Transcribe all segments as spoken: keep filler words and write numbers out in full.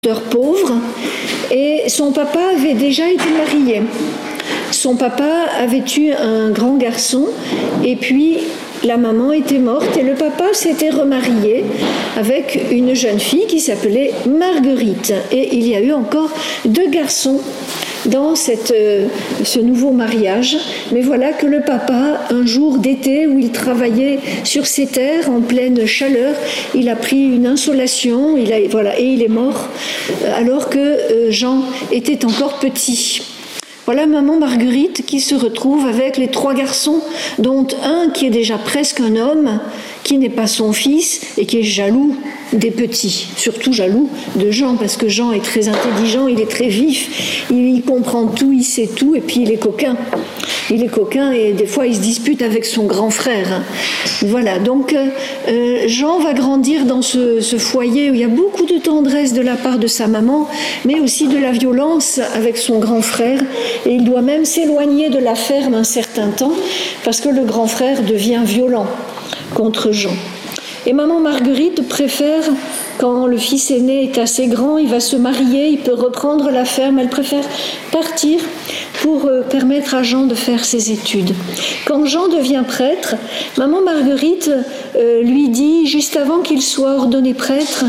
pauvre, et son papa avait déjà été marié. Son papa avait eu un grand garçon, et puis la maman était morte, et le papa s'était remarié avec une jeune fille qui s'appelait Marguerite. Et il y a eu encore deux garçons dans cette, euh, ce nouveau mariage. Mais voilà que le papa, un jour d'été où il travaillait sur ses terres en pleine chaleur, il a pris une insolation, il a, voilà, et il est mort alors que euh, Jean était encore petit. Voilà maman Marguerite qui se retrouve avec les trois garçons, dont un qui est déjà presque un homme, qui n'est pas son fils et qui est jaloux des petits, surtout jaloux de Jean, parce que Jean est très intelligent, il est très vif, il, il comprend tout, il sait tout, et puis il est coquin. Il est coquin et des fois il se dispute avec son grand frère. Voilà, donc euh, Jean va grandir dans ce, ce foyer où il y a beaucoup de tendresse de la part de sa maman, mais aussi de la violence avec son grand frère, et il doit même s'éloigner de la ferme un certain temps, parce que le grand frère devient violent contre Jean. Et maman Marguerite préfère, quand le fils aîné est assez grand, il va se marier, il peut reprendre la ferme, elle préfère partir pour permettre à Jean de faire ses études. Quand Jean devient prêtre, maman Marguerite euh, lui dit, juste avant qu'il soit ordonné prêtre,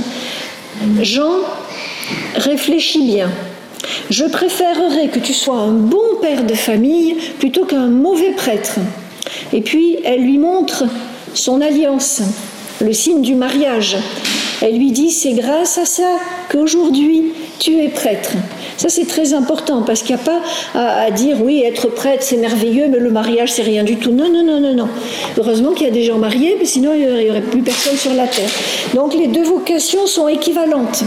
« Jean, réfléchis bien. Je préférerais que tu sois un bon père de famille plutôt qu'un mauvais prêtre. » Et puis, elle lui montre son alliance, le signe du mariage. Elle lui dit, c'est grâce à ça qu'aujourd'hui tu es prêtre. Ça c'est très important parce qu'il n'y a pas à, à dire, oui, être prêtre c'est merveilleux, mais le mariage c'est rien du tout. Non, non, non, non, non. Heureusement qu'il y a des gens mariés, mais sinon il n'y aurait plus personne sur la terre. Donc les deux vocations sont équivalentes.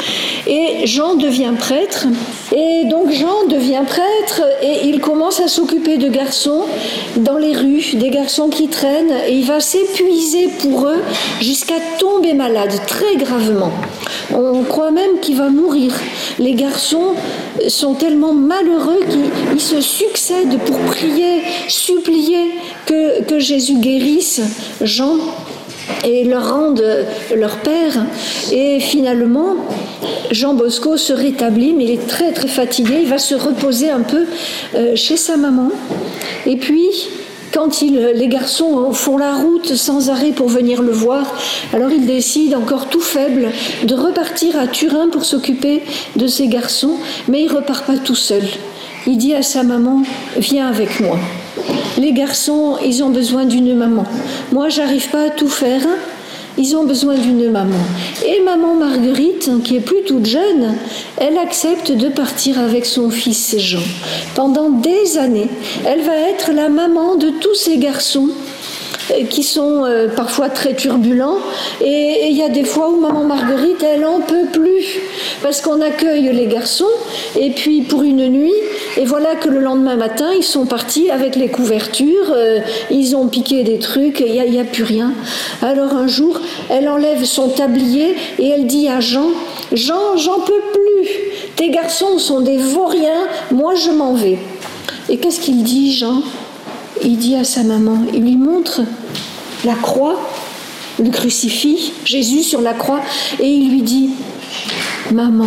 Et Jean devient prêtre, et donc Jean devient prêtre, et il commence à s'occuper de garçons dans les rues, des garçons qui traînent, et il va s'épuiser pour eux jusqu'à tomber malade, très gravement. On croit même qu'il va mourir. Les garçons sont tellement malheureux qu'ils se succèdent pour prier, supplier que, que Jésus guérisse Jean et leur rende leur père. Et finalement, Jean Bosco se rétablit, mais il est très très fatigué, il va se reposer un peu euh, chez sa maman. Et puis, quand il, les garçons font la route sans arrêt pour venir le voir, alors il décide, encore tout faible, de repartir à Turin pour s'occuper de ses garçons, mais il ne repart pas tout seul. Il dit à sa maman, viens avec moi. Les garçons, ils ont besoin d'une maman. Moi, j'arrive pas à tout faire. Ils ont besoin d'une maman. Et maman Marguerite, qui est plus toute jeune, elle accepte de partir avec son fils Jean. Pendant des années, elle va être la maman de tous ces garçons qui sont euh, parfois très turbulents, et il y a des fois où maman Marguerite, elle en peut plus, parce qu'on accueille les garçons, et puis pour une nuit, et voilà que le lendemain matin, ils sont partis avec les couvertures, euh, ils ont piqué des trucs, et il n'y a, a plus rien. Alors un jour, elle enlève son tablier, et elle dit à Jean, « Jean, j'en peux plus, tes garçons sont des vauriens, moi je m'en vais. » Et qu'est-ce qu'il dit, Jean ? Il dit à sa maman, il lui montre la croix, le crucifix, Jésus sur la croix, et il lui dit, maman,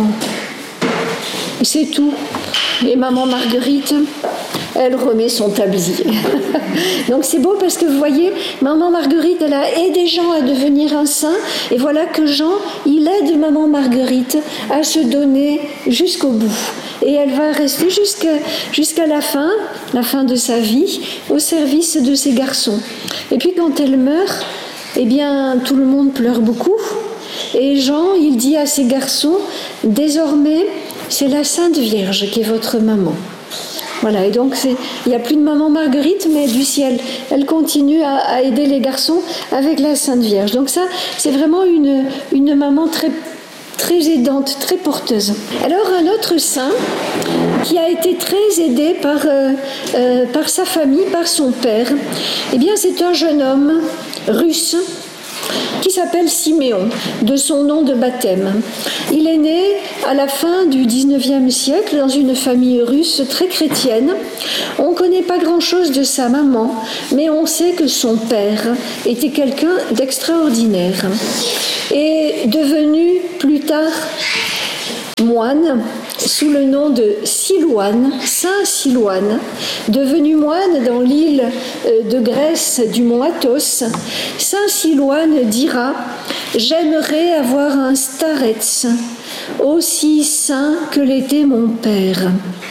c'est tout. Et maman Marguerite, elle remet son tablier. Donc c'est beau parce que vous voyez, maman Marguerite, elle a aidé Jean à devenir un saint, et voilà que Jean, il aide maman Marguerite à se donner jusqu'au bout. Et elle va rester jusqu'à, jusqu'à la fin, la fin de sa vie, au service de ses garçons. Et puis quand elle meurt, eh bien tout le monde pleure beaucoup. Et Jean, il dit à ses garçons, désormais, c'est la Sainte Vierge qui est votre maman. Voilà, et donc c'est, il n'y a plus de maman Marguerite, mais du ciel. Elle continue à, à aider les garçons avec la Sainte Vierge. Donc ça, c'est vraiment une, une maman très très aidante, très porteuse. Alors un autre saint qui a été très aidé par, euh, euh, par sa famille, par son père, eh bien c'est un jeune homme russe qui s'appelle Siméon, de son nom de baptême. Il est né à la fin du dix-neuvième siècle dans une famille russe très chrétienne. On ne connaît pas grand-chose de sa maman, mais on sait que son père était quelqu'un d'extraordinaire. Et devenu plus tard moine sous le nom de Silouane, Saint Silouane, devenu moine dans l'île de Grèce du mont Athos. Saint Silouane dira « J'aimerais avoir un starets, aussi saint que l'était mon père.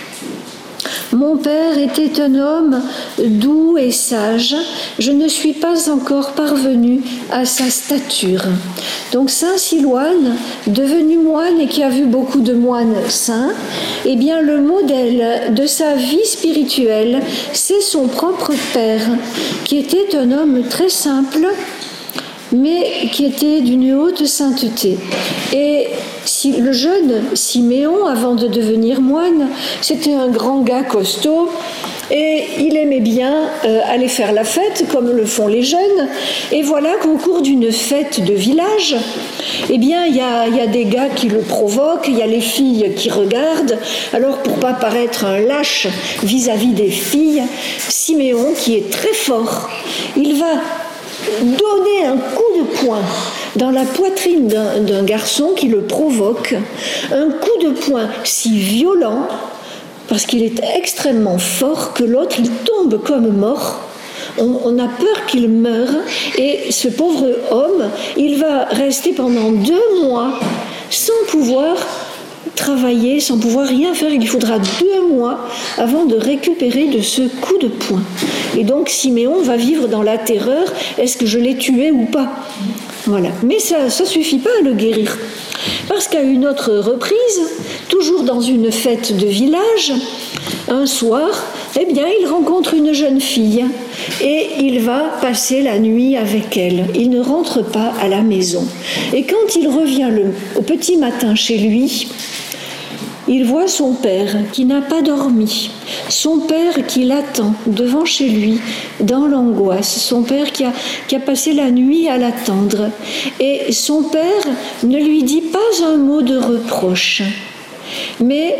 Mon père était un homme doux et sage. Je ne suis pas encore parvenu à sa stature. » Donc Saint Silouane, devenu moine et qui a vu beaucoup de moines saints, eh bien le modèle de sa vie spirituelle, c'est son propre père, qui était un homme très simple, mais qui était d'une haute sainteté. Et si, le jeune Siméon, avant de devenir moine, c'était un grand gars costaud, et il aimait bien euh, aller faire la fête, comme le font les jeunes. Et voilà qu'au cours d'une fête de village, eh bien, il y a, y a des gars qui le provoquent, il y a les filles qui regardent. Alors, pour pas paraître un lâche vis-à-vis des filles, Siméon, qui est très fort, il va donner un coup de poing dans la poitrine d'un, d'un garçon qui le provoque, un coup de poing si violent, parce qu'il est extrêmement fort, que l'autre, il tombe comme mort. On, on a peur qu'il meure, et ce pauvre homme, il va rester pendant deux mois sans pouvoir travailler, sans pouvoir rien faire. Il lui faudra deux mois avant de récupérer de ce coup de poing. Et donc Siméon va vivre dans la terreur, est-ce que je l'ai tué ou pas ? Voilà. Mais ça ne suffit pas à le guérir. Parce qu'à une autre reprise, toujours dans une fête de village, un soir, eh bien, il rencontre une jeune fille et il va passer la nuit avec elle. Il ne rentre pas à la maison. Et quand il revient le, au petit matin chez lui, il voit son père qui n'a pas dormi, son père qui l'attend devant chez lui dans l'angoisse, son père qui a, qui a passé la nuit à l'attendre. Et son père ne lui dit pas un mot de reproche, mais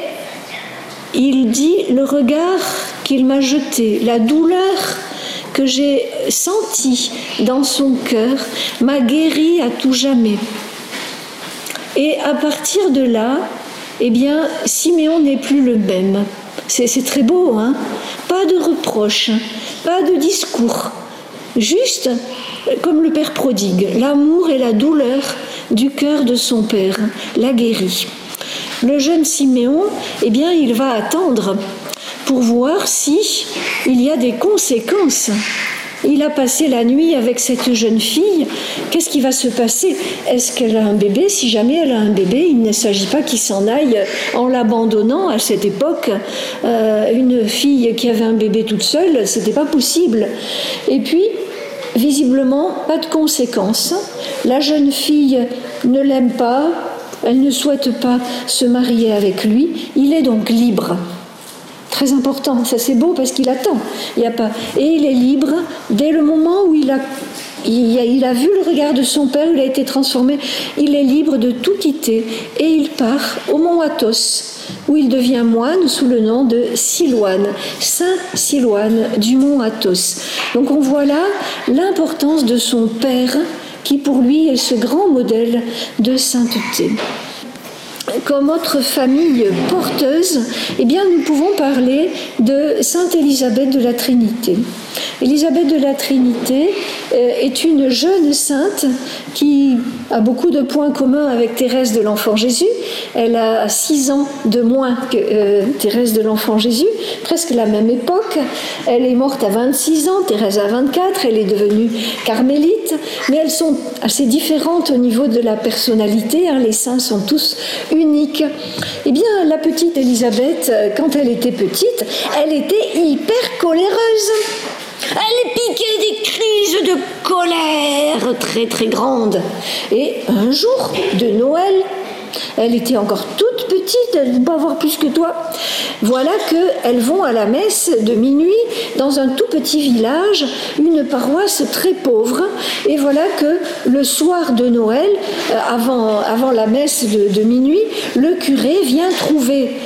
il dit le regard qu'il m'a jeté, la douleur que j'ai sentie dans son cœur m'a guéri à tout jamais. Et à partir de là, eh bien, Siméon n'est plus le même. C'est, c'est très beau, hein ? Pas de reproches, pas de discours. Juste, comme le père prodigue, l'amour et la douleur du cœur de son père l'a guéri. Le jeune Siméon, eh bien, il va attendre pour voir si il y a des conséquences. Il a passé la nuit avec cette jeune fille. Qu'est-ce qui va se passer ? Est-ce qu'elle a un bébé ? Si jamais elle a un bébé, il ne s'agit pas qu'il s'en aille en l'abandonnant. À cette époque, euh, une fille qui avait un bébé toute seule, c'était pas possible. Et puis, visiblement, pas de conséquences. La jeune fille ne l'aime pas, elle ne souhaite pas se marier avec lui. Il est donc libre. Très important, ça c'est beau parce qu'il attend. Il y a pas... Et il est libre dès le moment où il a, il a, il a vu le regard de son père, il a été transformé. Il est libre de tout quitter et il part au mont Athos, où il devient moine sous le nom de Silouane, Saint Silouane du mont Athos. Donc on voit là l'importance de son père, qui pour lui est ce grand modèle de sainteté. Comme autre famille porteuse, eh bien, nous pouvons parler de Sainte Élisabeth de la Trinité. Élisabeth de la Trinité est une jeune sainte qui a beaucoup de points communs avec Thérèse de l'Enfant Jésus. Elle a six ans de moins que euh, Thérèse de l'Enfant Jésus, presque la même époque. Elle est morte à vingt-six ans, Thérèse à vingt-quatre, elle est devenue carmélite, mais elles sont assez différentes au niveau de la personnalité, hein. Les saints sont tous uniques. Eh bien, la petite Élisabeth, quand elle était petite, elle était hyper coléreuse. Elle piquait des crises de colère très très grandes. Et un jour de Noël, elle était encore toute petite, elle ne peut pas avoir plus que toi. Voilà qu'elles vont à la messe de minuit dans un tout petit village, une paroisse très pauvre. Et voilà que le soir de Noël, avant, avant la messe de, de minuit, le curé vient trouver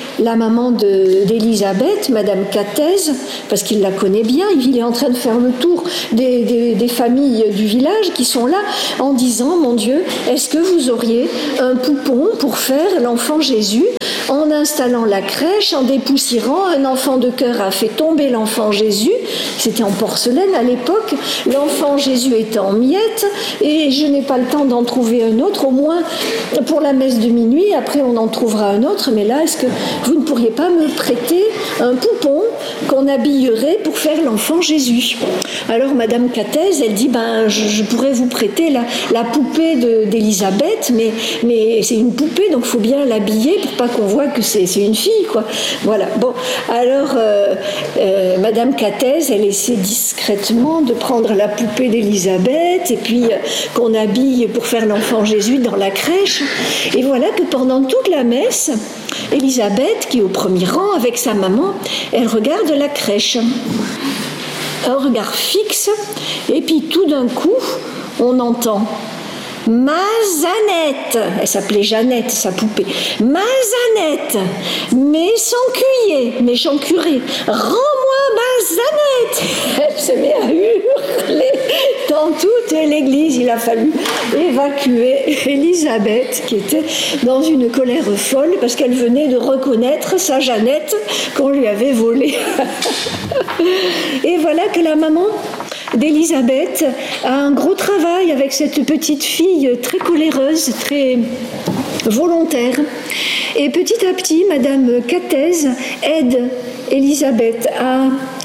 la maman de, d'Élisabeth, Madame Cathèse, parce qu'il la connaît bien, il est en train de faire le tour des, des, des familles du village qui sont là, en disant, mon Dieu, est-ce que vous auriez un poupon pour faire l'enfant Jésus? En installant la crèche, en dépoussiérant, un enfant de cœur a fait tomber l'enfant Jésus. C'était en porcelaine à l'époque. L'enfant Jésus était en miettes et je n'ai pas le temps d'en trouver un autre, au moins pour la messe de minuit. Après, on en trouvera un autre. Mais là, est-ce que vous ne pourriez pas me prêter un poupon qu'on habillerait pour faire l'enfant Jésus? Alors, Madame Cathèse, elle dit, ben, je, je pourrais vous prêter la, la poupée de, d'Élisabeth, mais, mais c'est une poupée, donc il faut bien l'habiller pour pas qu'on voit que c'est, c'est une fille, quoi. Voilà. Bon, alors, euh, euh, Madame Cathèse, elle essaie discrètement de prendre la poupée d'Élisabeth et puis euh, qu'on habille pour faire l'enfant Jésus dans la crèche. Et voilà que pendant toute la messe, Élisabeth, qui est au premier rang avec sa maman, elle regarde la crèche. Un regard fixe, et puis tout d'un coup, on entend « Ma Zanette !» Elle s'appelait Jeannette, sa poupée. « Ma Zanette, mais sans cuiller, méchant curé, rends-moi ma Zanette !» Elle se met à hurler dans toute l'église. Il a fallu évacuer Élisabeth, qui était dans une colère folle, parce qu'elle venait de reconnaître sa Jeannette qu'on lui avait volée. Et voilà que la maman d'Élisabeth a un gros travail avec cette petite fille très coléreuse, très volontaire. Et petit à petit, Madame Cathèse aide Élisabeth à,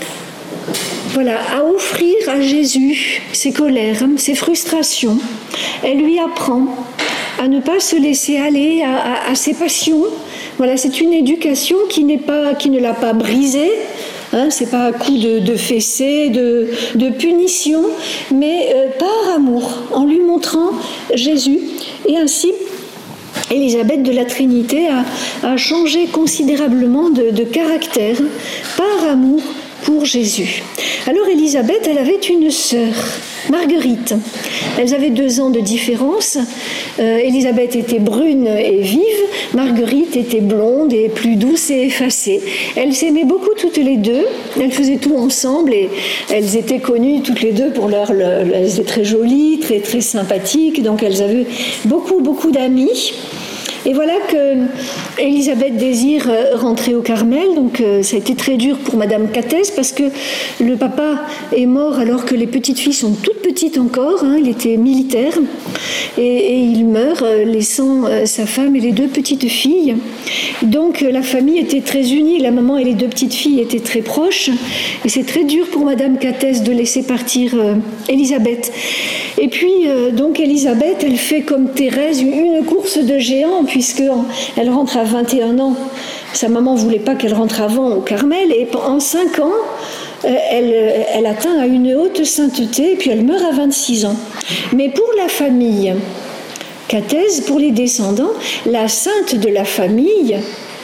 voilà, à offrir à Jésus ses colères, ses frustrations. Elle lui apprend à ne pas se laisser aller à, à, à ses passions. Voilà, c'est une éducation qui n'est pas, qui ne l'a pas brisée. Hein, c'est pas à coup de, de fessée, de, de punition, mais euh, par amour, en lui montrant Jésus. Et ainsi, Élisabeth de la Trinité a, a changé considérablement de, de caractère par amour pour Jésus. Alors Élisabeth, elle avait une sœur, Marguerite. Elles avaient deux ans de différence. Euh, Élisabeth était brune et vive, Marguerite était blonde et plus douce et effacée. Elles s'aimaient beaucoup toutes les deux, elles faisaient tout ensemble et elles étaient connues toutes les deux pour leur... leur elles étaient très jolies, très, très sympathiques, donc elles avaient beaucoup, beaucoup d'amis. Et voilà que Élisabeth désire rentrer au Carmel, donc euh, ça a été très dur pour Madame Cathèse parce que le papa est mort alors que les petites filles sont toutes petites encore, hein, il était militaire, et, et il meurt euh, laissant euh, sa femme et les deux petites filles. Donc euh, la famille était très unie, la maman et les deux petites filles étaient très proches, et c'est très dur pour Madame Cathèse de laisser partir euh, Élisabeth. Et puis euh, donc Élisabeth, elle fait comme Thérèse une course de géant, puisqu'elle rentre à vingt et un ans. Sa maman ne voulait pas qu'elle rentre avant au Carmel, et en cinq ans, elle, elle atteint à une haute sainteté, et puis elle meurt à vingt-six ans. Mais pour la famille Cathèse, pour les descendants, la sainte de la famille,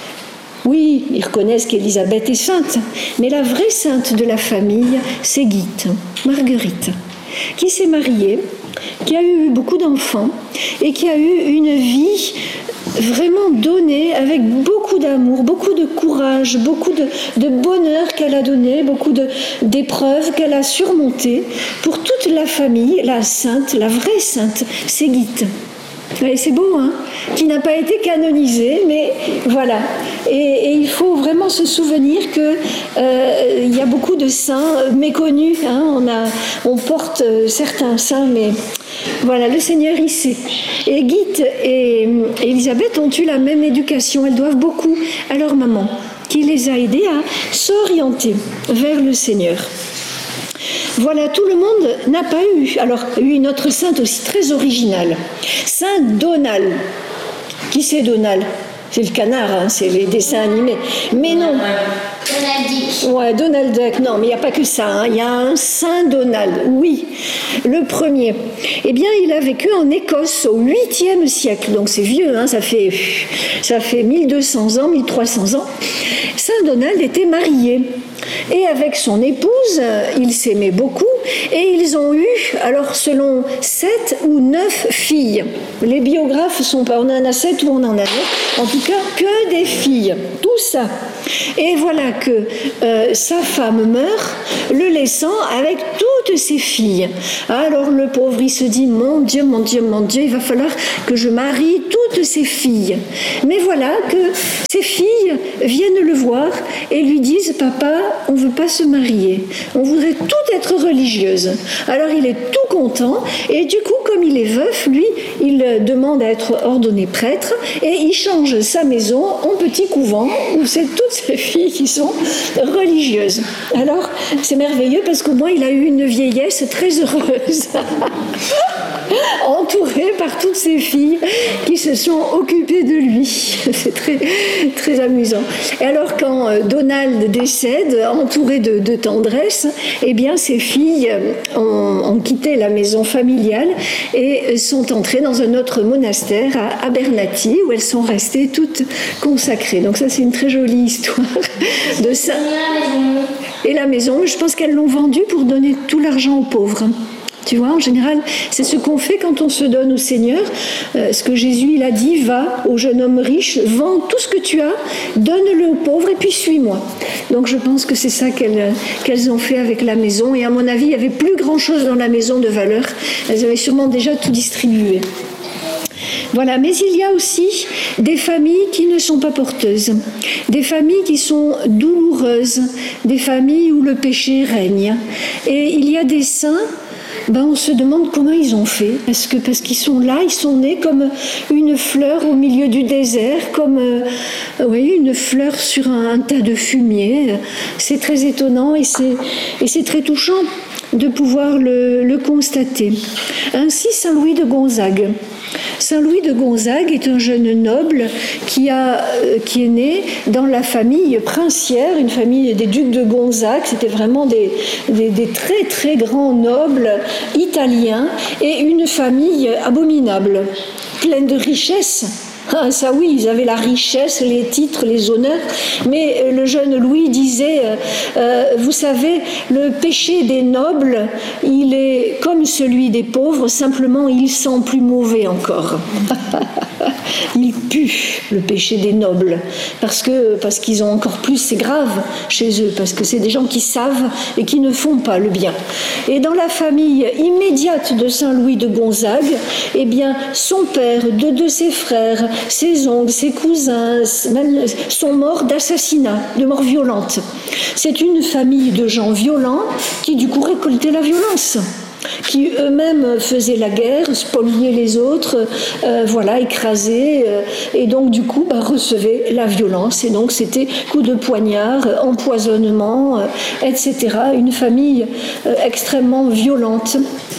oui, ils reconnaissent qu'Élisabeth est sainte, mais la vraie sainte de la famille, c'est Guite, Marguerite, qui s'est mariée, qui a eu beaucoup d'enfants et qui a eu une vie vraiment donnée avec beaucoup d'amour, beaucoup de courage, beaucoup de, de bonheur qu'elle a donné, beaucoup de, d'épreuves qu'elle a surmontées pour toute la famille. La sainte, la vraie sainte, c'est Guite. Et c'est beau, hein, qui n'a pas été canonisé, mais voilà. Et, et il faut vraiment se souvenir que euh, il y a beaucoup de saints méconnus. Hein, on a, on porte certains saints, mais voilà, le Seigneur il sait. Et Guite et Élisabeth ont eu la même éducation. Elles doivent beaucoup à leur maman, qui les a aidées à s'orienter vers le Seigneur. Voilà, tout le monde n'a pas eu. Alors, il y a eu une autre sainte aussi très originale, Saint Donald. Qui c'est Donald? C'est le canard, hein, c'est les dessins animés. Mais non. Donald Duck. Ouais, Donald Duck. Non, mais il n'y a pas que ça. Hein. Il y a un Saint Donald. Oui, le premier. Eh bien, il a vécu en Écosse au huitième siècle. Donc c'est vieux, hein, ça fait, ça fait mille deux cents ans, mille trois cents ans. Saint Donald était marié. Et avec son épouse, ils s'aimaient beaucoup et ils ont eu, alors selon sept ou neuf filles. Les biographes sont pas, on en a sept ou on en a neuf. En tout cas, que des filles. Tous ça. Et voilà que euh, sa femme meurt, le laissant avec toutes ses filles. Alors le pauvre, il se dit, mon Dieu, mon Dieu, mon Dieu, il va falloir que je marie toutes ses filles. Mais voilà que ses filles viennent le voir et lui disent, papa, on ne veut pas se marier, on voudrait toutes être religieuses. Alors il est tout content et du coup, comme il est veuf, lui, il demande à être ordonné prêtre et il change sa maison en petit couvent où c'est toutes ses filles qui sont religieuses. Alors c'est merveilleux parce qu'au moins il a eu une vieillesse très heureuse. Entouré par toutes ces filles qui se sont occupées de lui. C'est très, très amusant. Et alors quand Donald décède, entouré de, de tendresse, eh bien ces filles ont, ont quitté la maison familiale et sont entrées dans un autre monastère à Abernathy où elles sont restées toutes consacrées. Donc ça c'est une très jolie histoire de ça. Et la maison, je pense qu'elles l'ont vendue pour donner tout l'argent aux pauvres. Tu vois, en général, c'est ce qu'on fait quand on se donne au Seigneur. Euh, ce que Jésus, il a dit, va au jeune homme riche, vends tout ce que tu as, donne-le aux pauvres et puis suis-moi. Donc je pense que c'est ça qu'elles, qu'elles ont fait avec la maison. Et à mon avis, il n'y avait plus grand-chose dans la maison de valeur. Elles avaient sûrement déjà tout distribué. Voilà, mais il y a aussi des familles qui ne sont pas porteuses, des familles qui sont douloureuses, des familles où le péché règne. Et il y a des saints, ben on se demande comment ils ont fait, parce que parce qu'ils sont là, ils sont nés comme une fleur au milieu du désert, comme euh, oui, une fleur sur un, un tas de fumier. C'est très étonnant et c'est, et c'est très touchant de pouvoir le, le constater. Ainsi, Saint Louis de Gonzague. Saint Louis de Gonzague est un jeune noble qui, a, qui est né dans la famille princière, une famille des ducs de Gonzague. C'était vraiment des, des, des très très grands nobles italiens et une famille abominable, pleine de richesses. Ah, ça oui, ils avaient la richesse, les titres, les honneurs, mais le jeune Louis disait, euh, vous savez, le péché des nobles, il est comme celui des pauvres, simplement il sent plus mauvais encore. Il pue, le péché des nobles, parce que parce qu'ils ont encore plus, c'est grave chez eux, parce que c'est des gens qui savent et qui ne font pas le bien. Et dans la famille immédiate de Saint Louis de Gonzague, eh bien, son père, deux de ses frères, ses oncles, ses cousins sont morts d'assassinat, de mort violente. C'est une famille de gens violents qui du coup récoltaient la violence, qui eux-mêmes faisaient la guerre, spoliaient les autres, euh, voilà, écrasaient, euh, et donc du coup bah, recevaient la violence. Et donc c'était coups de poignard, empoisonnement, euh, et cetera. Une famille euh, extrêmement violente.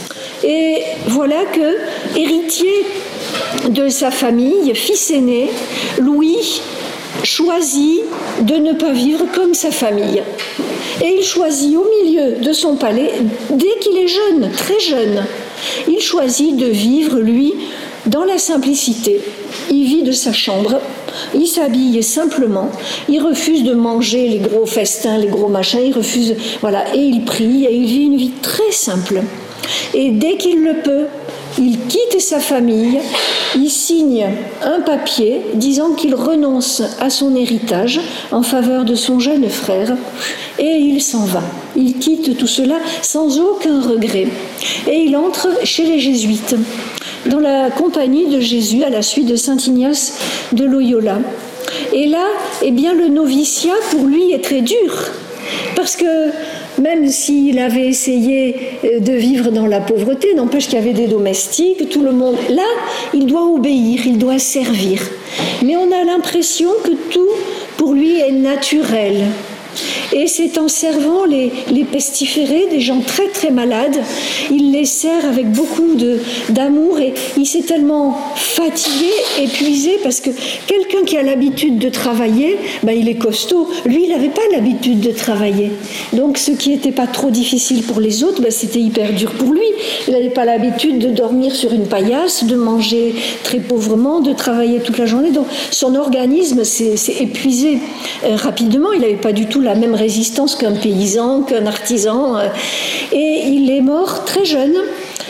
Et voilà que, héritier de sa famille, fils aîné, Louis choisit de ne pas vivre comme sa famille. Et il choisit au milieu de son palais, dès qu'il est jeune, très jeune, il choisit de vivre, lui, dans la simplicité. Il vit de sa chambre, il s'habille simplement, il refuse de manger les gros festins, les gros machins, il refuse, voilà, et il prie, et il vit une vie très simple. Et dès qu'il le peut, il quitte sa famille, il signe un papier disant qu'il renonce à son héritage en faveur de son jeune frère et il s'en va. Il quitte tout cela sans aucun regret et il entre chez les jésuites, dans la compagnie de Jésus à la suite de saint Ignace de Loyola. Et là, eh bien, le noviciat pour lui est très dur parce que même s'il avait essayé de vivre dans la pauvreté, n'empêche qu'il y avait des domestiques, tout le monde. Là, il doit obéir, il doit servir. Mais on a l'impression que tout, pour lui, est naturel. Et c'est en servant les, les pestiférés, des gens très très malades, il les sert avec beaucoup de, d'amour et il s'est tellement fatigué, épuisé, parce que quelqu'un qui a l'habitude de travailler, ben il est costaud. Lui, il n'avait pas l'habitude de travailler. Donc ce qui n'était pas trop difficile pour les autres, ben, c'était hyper dur pour lui. Il n'avait pas l'habitude de dormir sur une paillasse, de manger très pauvrement, de travailler toute la journée. Donc son organisme s'est, s'est épuisé euh, rapidement. Il n'avait pas du tout la même résistance qu'un paysan, qu'un artisan. Et il est mort très jeune,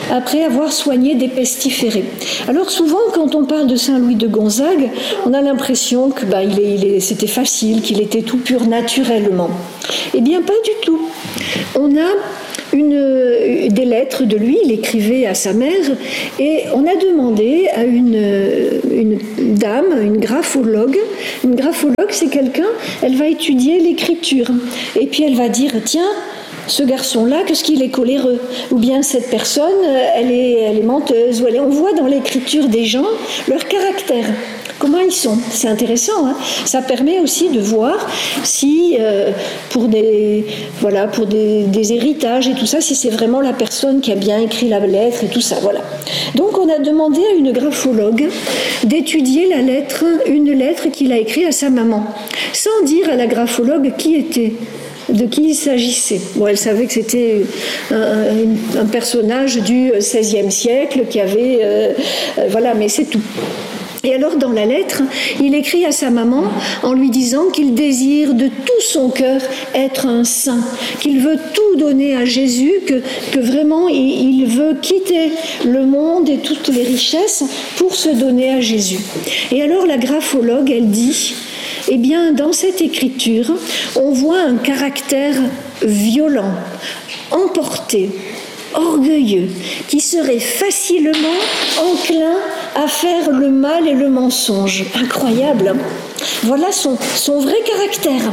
après avoir soigné des pestiférés. Alors souvent, quand on parle de Saint Louis de Gonzague, on a l'impression que bah, il est, il est, c'était facile, qu'il était tout pur naturellement. Eh bien, pas du tout. On a Une, des lettres de lui, il écrivait à sa mère, et on a demandé à une, une dame, une graphologue. Une graphologue, c'est quelqu'un, elle va étudier l'écriture, et puis elle va dire, tiens, ce garçon-là, qu'est-ce qu'il est coléreux, ou bien cette personne, elle est, elle est menteuse, ou elle est, on voit dans l'écriture des gens leur caractère. Comment ils sont. C'est intéressant. Hein, ça permet aussi de voir si, euh, pour, des, voilà, pour des, des héritages et tout ça, si c'est vraiment la personne qui a bien écrit la lettre et tout ça. Voilà. Donc on a demandé à une graphologue d'étudier la lettre, une lettre qu'il a écrite à sa maman, sans dire à la graphologue qui était. De qui il s'agissait. Bon, elle savait que c'était un, un personnage du seizième siècle qui avait... Euh, euh, voilà, mais c'est tout. Et alors, dans la lettre, il écrit à sa maman en lui disant qu'il désire de tout son cœur être un saint, qu'il veut tout donner à Jésus, que, que vraiment il, il veut quitter le monde et toutes les richesses pour se donner à Jésus. Et alors, la graphologue, elle dit... Eh bien, dans cette écriture, on voit un caractère violent, emporté, orgueilleux, qui serait facilement enclin à faire le mal et le mensonge. Incroyable. Voilà son, son vrai caractère.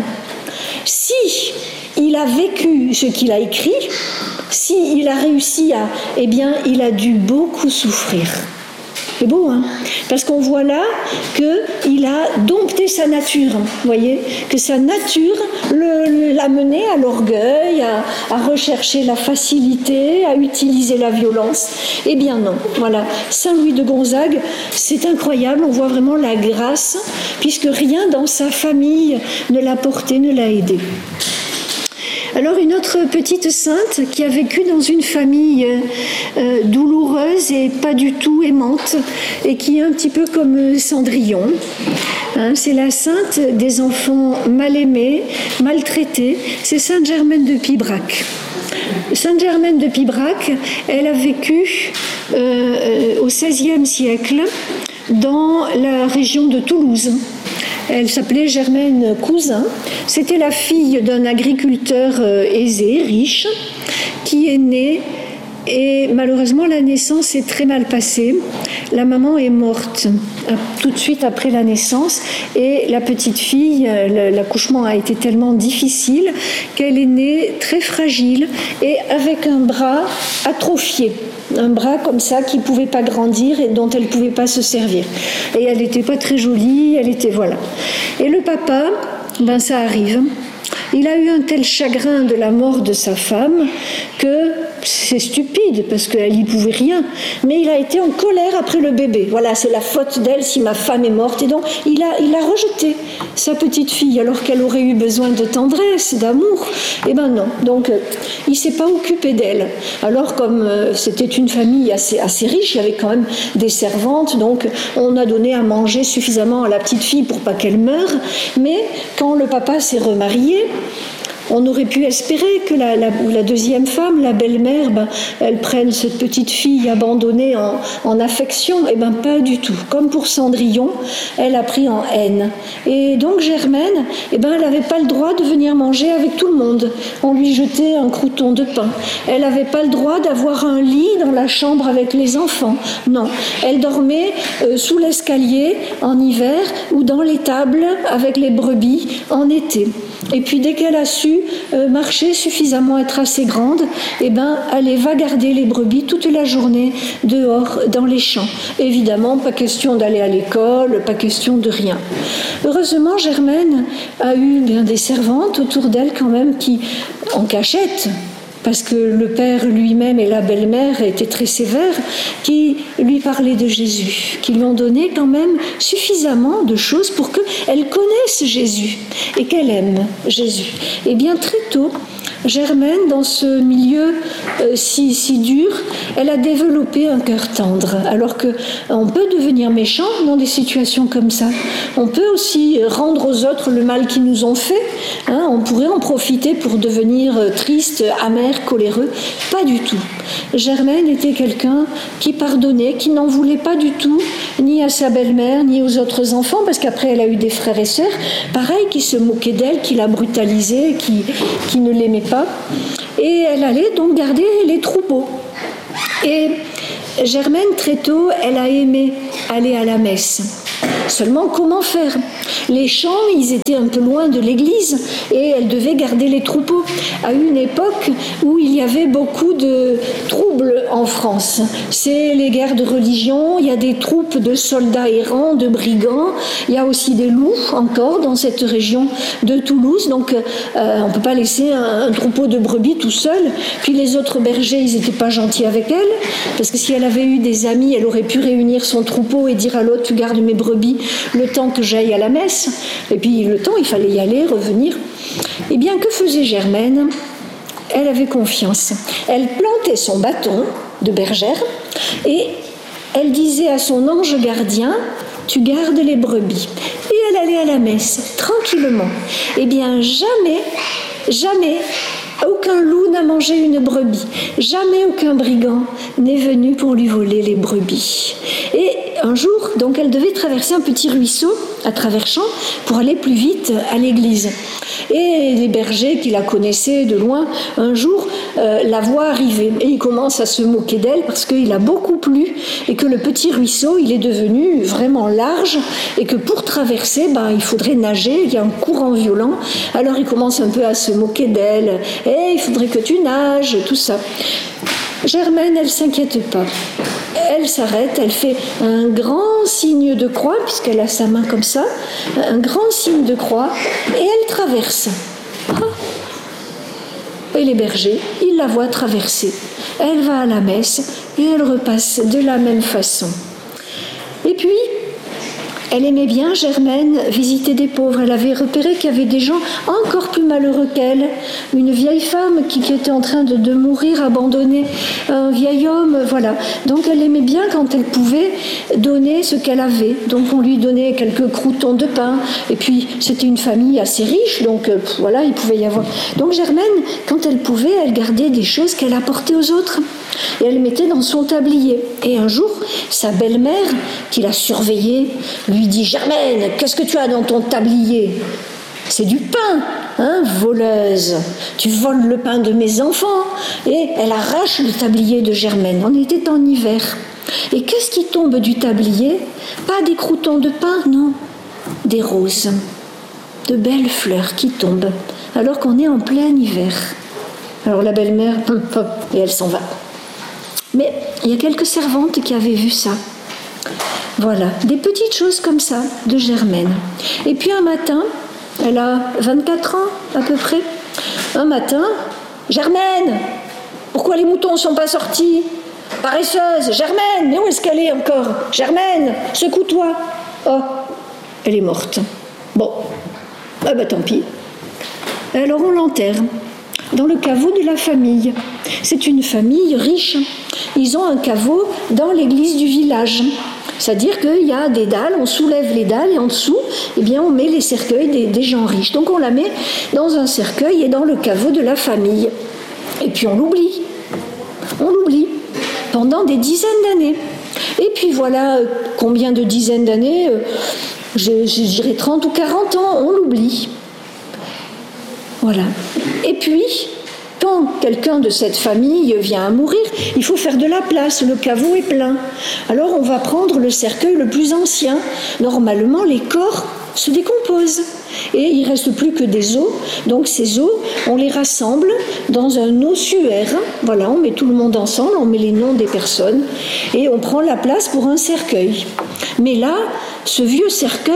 Si il a vécu ce qu'il a écrit, si il a réussi à... Eh bien, il a dû beaucoup souffrir. C'est beau, hein? Parce qu'on voit là qu'il a dompté sa nature, vous voyez, que sa nature le, l'a mené à l'orgueil, à, à rechercher la facilité, à utiliser la violence. Eh bien non, voilà. Saint Louis de Gonzague, c'est incroyable, on voit vraiment la grâce, puisque rien dans sa famille ne l'a porté, ne l'a aidé. Alors une autre petite sainte qui a vécu dans une famille euh, douloureuse et pas du tout aimante et qui est un petit peu comme Cendrillon, hein, c'est la sainte des enfants mal aimés, maltraités, c'est Sainte Germaine de Pibrac. Sainte Germaine de Pibrac, elle a vécu euh, au seizième siècle dans la région de Toulouse. Elle s'appelait Germaine Cousin. C'était la fille d'un agriculteur aisé, riche, qui est né et malheureusement la naissance est très mal passée. La maman est morte tout de suite après la naissance et la petite fille, l'accouchement a été tellement difficile qu'elle est née très fragile et avec un bras atrophié. Un bras comme ça qui ne pouvait pas grandir et dont elle ne pouvait pas se servir. Et elle n'était pas très jolie, elle était voilà. Et le papa, ben ça arrive. Il a eu un tel chagrin de la mort de sa femme que c'est stupide parce qu'elle n'y pouvait rien, mais il a été en colère après le bébé. Voilà, c'est la faute d'elle si ma femme est morte. Et donc, il a, il a rejeté sa petite fille alors qu'elle aurait eu besoin de tendresse, d'amour. Eh ben non. Donc, il ne s'est pas occupé d'elle. Alors, comme euh, c'était une famille assez, assez riche, il y avait quand même des servantes, donc on a donné à manger suffisamment à la petite fille pour pas qu'elle meure. Mais quand le papa s'est remarié, on aurait pu espérer que la, la, la deuxième femme, la belle-mère, ben, elle prenne cette petite fille abandonnée en, en affection. Eh bien, pas du tout. Comme pour Cendrillon, elle a pris en haine. Et donc, Germaine, eh ben, elle n'avait pas le droit de venir manger avec tout le monde. On lui jetait un crouton de pain. Elle n'avait pas le droit d'avoir un lit dans la chambre avec les enfants. Non. Elle dormait euh, sous l'escalier en hiver ou dans l'étable avec les brebis en été. Et puis, dès qu'elle a su Euh, marcher suffisamment, être assez grande, eh ben, elle va garder les brebis toute la journée dehors dans les champs. Évidemment, pas question d'aller à l'école, pas question de rien. Heureusement, Germaine a eu bien des servantes autour d'elle quand même qui, en cachette, parce que le père lui-même et la belle-mère étaient très sévères, qui lui parlaient de Jésus, qui lui ont donné quand même suffisamment de choses pour qu'elle connaisse Jésus et qu'elle aime Jésus. Et bien très tôt, Germaine, dans ce milieu euh, si, si dur, elle a développé un cœur tendre. Alors qu'on peut devenir méchant dans des situations comme ça. On peut aussi rendre aux autres le mal qu'ils nous ont fait. Hein, on pourrait en profiter pour devenir triste, amer, coléreux. Pas du tout. Germaine était quelqu'un qui pardonnait, qui n'en voulait pas du tout, ni à sa belle-mère, ni aux autres enfants, parce qu'après elle a eu des frères et sœurs, pareil, qui se moquaient d'elle, qui la brutalisaient, qui, qui ne l'aimaient pas. Et elle allait donc garder les troupeaux. Et Germaine, très tôt, elle a aimé aller à la messe. Seulement, comment faire? Les champs, ils étaient un peu loin de l'église et elle devait garder les troupeaux. À une époque où il y avait beaucoup de troubles en France. C'est les guerres de religion, il y a des troupes de soldats errants, de brigands, il y a aussi des loups encore dans cette région de Toulouse. Donc, euh, on ne peut pas laisser un, un troupeau de brebis tout seul. Puis les autres bergers, ils n'étaient pas gentils avec elle, parce que si elle avait eu des amis, elle aurait pu réunir son troupeau et dire à l'autre, tu gardes mes brebis le temps que j'aille à la messe. Et puis le temps, il fallait y aller, revenir. Eh bien, que faisait Germaine? Elle avait confiance. Elle plantait son bâton de bergère et elle disait à son ange gardien, tu gardes les brebis. Et elle allait à la messe, tranquillement. Eh bien, jamais, jamais, aucun loup n'a mangé une brebis. Jamais aucun brigand n'est venu pour lui voler les brebis. Et un jour, donc, elle devait traverser un petit ruisseau à travers champs pour aller plus vite à l'église. Et les bergers qui la connaissaient de loin, un jour, euh, la voient arriver. Et ils commencent à se moquer d'elle parce qu'il a beaucoup plu et que le petit ruisseau, il est devenu vraiment large et que pour traverser, ben, il faudrait nager, il y a un courant violent. Alors ils commencent un peu à se moquer d'elle. « Eh, il faudrait que tu nages », tout ça. Germaine, elle ne s'inquiète pas. Elle s'arrête, elle fait un grand signe de croix, puisqu'elle a sa main comme ça, un grand signe de croix, et elle traverse. Et les bergers, ils la voient traverser. Elle va à la messe et elle repasse de la même façon. Et puis, elle aimait bien, Germaine, visiter des pauvres. Elle avait repéré qu'il y avait des gens encore plus malheureux qu'elle. Une vieille femme qui, qui était en train de, de mourir, abandonnée, un vieil homme, voilà. Donc elle aimait bien quand elle pouvait donner ce qu'elle avait. Donc on lui donnait quelques croûtons de pain. Et puis c'était une famille assez riche, donc euh, voilà, il pouvait y avoir. Donc Germaine, quand elle pouvait, elle gardait des choses qu'elle apportait aux autres. Et elle mettait dans son tablier. Et un jour, sa belle-mère, qui la surveillait, lui dit « Germaine, qu'est-ce que tu as dans ton tablier ?»« C'est du pain, hein, voleuse. Tu voles le pain de mes enfants. » Et elle arrache le tablier de Germaine. On était en hiver. Et qu'est-ce qui tombe du tablier? Pas des croûtons de pain, non. Des roses. De belles fleurs qui tombent, alors qu'on est en plein hiver. Alors la belle-mère, hop, hop, et elle s'en va. Mais il y a quelques servantes qui avaient vu ça. Voilà, des petites choses comme ça de Germaine. Et puis un matin, elle a vingt-quatre ans à peu près, un matin, Germaine, pourquoi les moutons ne sont pas sortis? Paresseuse, Germaine, mais où est-ce qu'elle est encore? Germaine, secoue-toi. Oh, elle est morte. Bon, ah ben tant pis. Alors on l'enterre dans le caveau de la famille. C'est une famille riche. Ils ont un caveau dans l'église du village. C'est-à-dire qu'il y a des dalles, on soulève les dalles et en dessous, eh bien, on met les cercueils des, des gens riches. Donc on la met dans un cercueil et dans le caveau de la famille. Et puis on l'oublie. On l'oublie pendant des dizaines d'années. Et puis voilà, combien de dizaines d'années, je, je dirais trente ou quarante ans, on l'oublie. Voilà. Et puis, quand quelqu'un de cette famille vient à mourir, il faut faire de la place, le caveau est plein. Alors on va prendre le cercueil le plus ancien. Normalement, les corps se décomposent et il ne reste plus que des os. Donc ces os, on les rassemble dans un ossuaire. Voilà, on met tout le monde ensemble, on met les noms des personnes et on prend la place pour un cercueil. Mais là, ce vieux cercueil,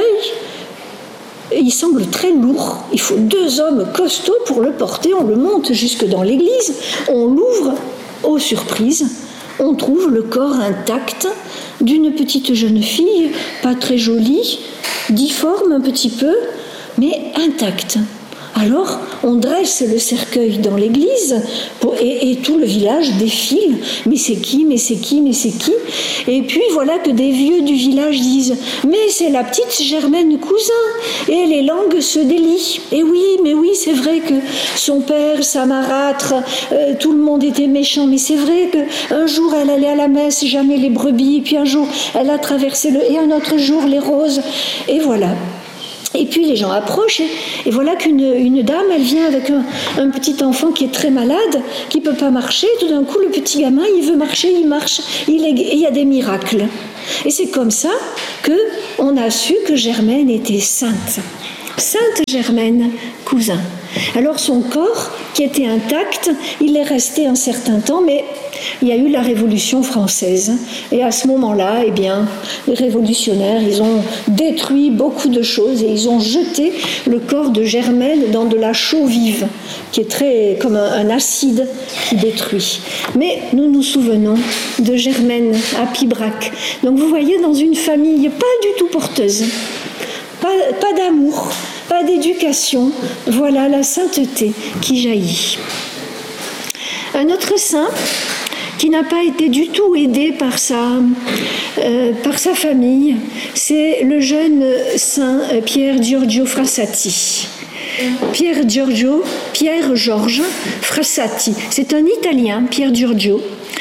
il semble très lourd. Il faut deux hommes costauds pour le porter. On le monte jusque dans l'église. On l'ouvre. Oh, surprise, on trouve le corps intact d'une petite jeune fille, pas très jolie, difforme un petit peu, mais intacte. Alors, on dresse le cercueil dans l'église pour, et, et tout le village défile. Mais c'est qui, mais c'est qui, mais c'est qui? Et puis voilà que des vieux du village disent « Mais c'est la petite Germaine Cousin !» Et les langues se délient. Et oui, mais oui, c'est vrai que son père, sa marâtre, euh, tout le monde était méchant. Mais c'est vrai qu'un jour, elle allait à la messe, jamais les brebis. Et puis un jour, elle a traversé le... Et un autre jour, les roses. Et voilà. Et puis les gens approchent et, et voilà qu'une une dame, elle vient avec un, un petit enfant qui est très malade, qui ne peut pas marcher. Tout d'un coup, le petit gamin, il veut marcher, il marche, il est, et il y a des miracles. Et c'est comme ça qu'on a su que Germaine était sainte. Sainte Germaine Cousin. Alors son corps, qui était intact, il est resté un certain temps, mais il y a eu la Révolution française. Et à ce moment-là, eh bien, les révolutionnaires, ils ont détruit beaucoup de choses et ils ont jeté le corps de Germaine dans de la chaux vive, qui est très comme un, un acide qui détruit. Mais nous nous souvenons de Germaine à Pibrac. Donc vous voyez, dans une famille pas du tout porteuse, pas, pas d'amour, pas d'éducation, voilà la sainteté qui jaillit. Un autre saint qui n'a pas été du tout aidé par sa, euh, par sa famille, c'est le jeune saint Pierre Giorgio Frassati. Pierre Giorgio, Pierre Georges Frassati. C'est un Italien, Pierre Giorgio,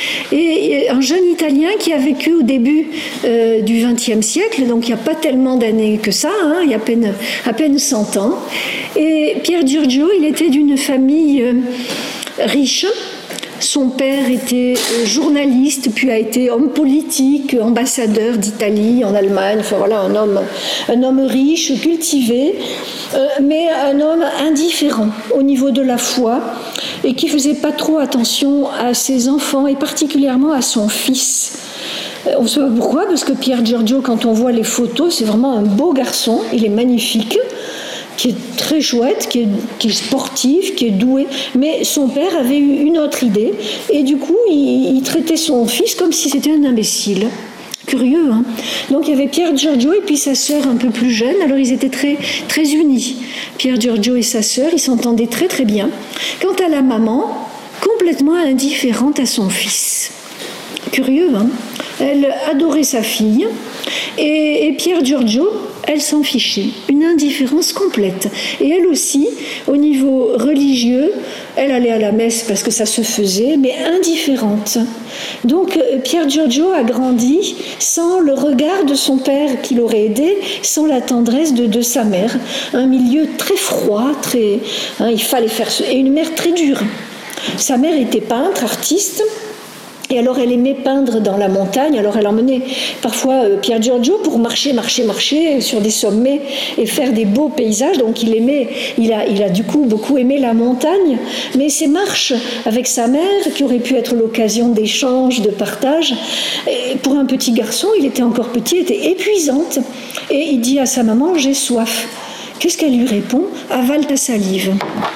et un jeune Italien qui a vécu au début euh, du vingtième siècle, donc il n'y a pas tellement d'années que ça, hein, il y a à peine, à peine cent ans. Et Pierre Giorgio, il était d'une famille euh, riche. Son père était journaliste, puis a été homme politique, ambassadeur d'Italie en Allemagne. Enfin voilà, un homme, un homme riche, cultivé, euh, mais un homme indifférent au niveau de la foi et qui faisait pas trop attention à ses enfants et particulièrement à son fils. On ne sait pas pourquoi, parce que Pierre Giorgio, quand on voit les photos, c'est vraiment un beau garçon. Il est magnifique, qui est très chouette, qui est, qui est sportif, qui est doué, mais son père avait eu une autre idée, et du coup, il, il traitait son fils comme si c'était un imbécile. Curieux, hein. Donc il y avait Pierre Giorgio et puis sa sœur un peu plus jeune, alors ils étaient très, très unis. Pierre Giorgio et sa sœur, ils s'entendaient très très bien. Quant à la maman, complètement indifférente à son fils. Curieux, hein. Elle adorait sa fille, et, et Pierre Giorgio, elle s'en fichait, une indifférence complète. Et elle aussi, au niveau religieux, elle allait à la messe parce que ça se faisait, mais indifférente. Donc Pierre Giorgio a grandi sans le regard de son père qui l'aurait aidé, sans la tendresse de, de sa mère. Un milieu très froid, très, hein, il fallait faire ce, et une mère très dure. Sa mère était peintre, artiste. Et alors elle aimait peindre dans la montagne, alors elle emmenait parfois Pierre Giorgio pour marcher, marcher, marcher sur des sommets et faire des beaux paysages. Donc il aimait, il a, il a du coup beaucoup aimé la montagne, mais ces marches avec sa mère, qui aurait pu être l'occasion d'échanges, de partage, et pour un petit garçon, il était encore petit, étaient épuisantes. Et il dit à sa maman, j'ai soif. Qu'est-ce qu'elle lui répond? Avale ta salive.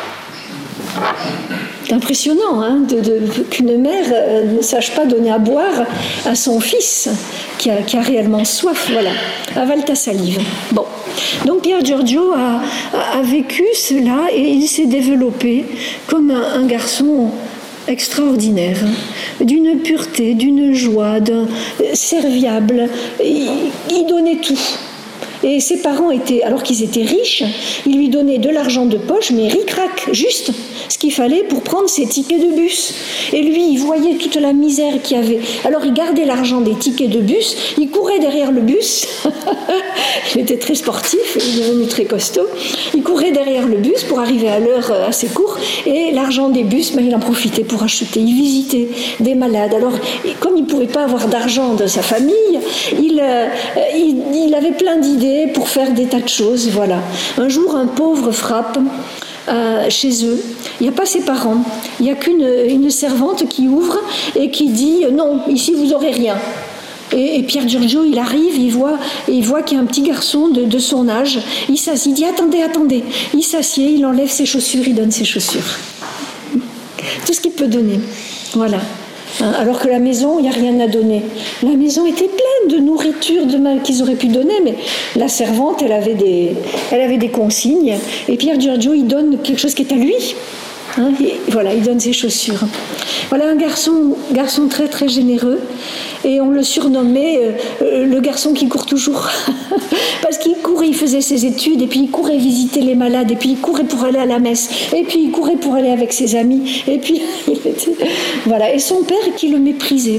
C'est impressionnant hein, de, de, qu'une mère ne sache pas donner à boire à son fils qui a, qui a réellement soif. Voilà, avale ta salive. Bon, donc Pierre Giorgio a, a, a vécu cela et il s'est développé comme un, un garçon extraordinaire, d'une pureté, d'une joie, d'un serviable. Il, il donnait tout. Et ses parents étaient, alors qu'ils étaient riches, ils lui donnaient de l'argent de poche, mais ric-rac, juste ce qu'il fallait pour prendre ses tickets de bus. Et lui, il voyait toute la misère qu'il y avait. Alors il gardait l'argent des tickets de bus, il courait derrière le bus, il était très sportif, il est devenu très costaud, il courait derrière le bus pour arriver à l'heure assez court, et l'argent des bus, ben, il en profitait pour acheter, il visitait des malades. Alors, comme il ne pouvait pas avoir d'argent de sa famille, il, euh, il, il avait plein d'idées pour faire des tas de choses, voilà. Un jour, un pauvre frappe euh, chez eux. Il n'y a pas ses parents. Il n'y a qu'une une servante qui ouvre et qui dit « Non, ici, vous n'aurez rien ». Et, et Pierre Giorgio, il arrive, il voit, il voit qu'il y a un petit garçon de, de son âge. Il s'assied, il dit « Attendez, attendez ». Il s'assied, il enlève ses chaussures, il donne ses chaussures. Tout ce qu'il peut donner. Voilà. Hein, alors que la maison, il n'y a rien à donner. La maison était pleine de nourriture de mal qu'ils auraient pu donner, mais la servante, elle avait des, elle avait des consignes. Et Pier Giorgio, il donne quelque chose qui est à lui. Hein, et voilà, il donne ses chaussures. Voilà un garçon, garçon très très généreux. Et on le surnommait euh, euh, le garçon qui court toujours. Parce qu'il courait, il faisait ses études, et puis il courait visiter les malades, et puis il courait pour aller à la messe, et puis il courait pour aller avec ses amis, et puis il était... Voilà. Et son père qui le méprisait,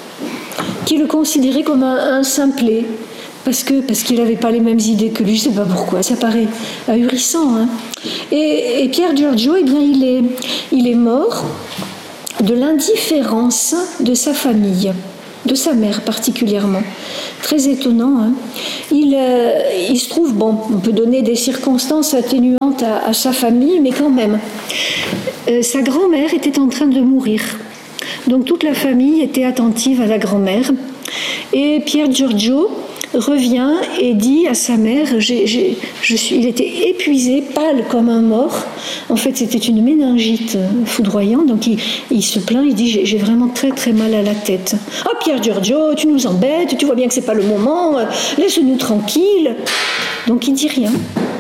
qui le considérait comme un, un simplet, parce que parce qu'il n'avait pas les mêmes idées que lui, je ne sais pas pourquoi, ça paraît ahurissant. Hein. Et, et Pier Giorgio, eh bien, il est, il est mort de l'indifférence de sa famille, de sa mère particulièrement. Très étonnant. Hein. Il, euh, il se trouve, bon, on peut donner des circonstances atténuantes à, à sa famille, mais quand même. Euh, sa grand-mère était en train de mourir. Donc toute la famille était attentive à la grand-mère. Et Pier Giorgio revient et dit à sa mère, j'ai, j'ai, je suis, il était épuisé, pâle comme un mort. En fait, c'était une méningite foudroyante, donc il, il se plaint, il dit, j'ai, j'ai vraiment très très mal à la tête. « Ah, Pier Giorgio, tu nous embêtes, tu vois bien que c'est pas le moment, laisse-nous tranquilles. » Donc il dit rien.